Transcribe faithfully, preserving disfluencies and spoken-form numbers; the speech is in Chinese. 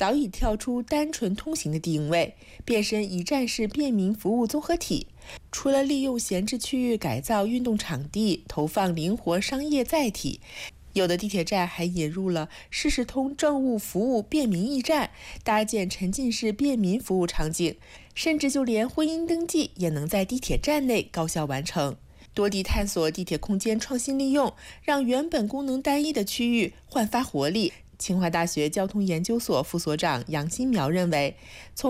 早已跳出单纯通行的定位，变身一站式便民服务综合体。除了利用闲置区域改造运动场地，投放灵活商业载体，有的地铁站还引入了市事通政务服务便民驿站，搭建沉浸式便民服务场景，甚至就连婚姻登记也能在地铁站内高效完成。多地探索地铁空间创新利用，让原本功能单一的区域焕发活力。清华大学交通研究所副所长杨新苗认为，从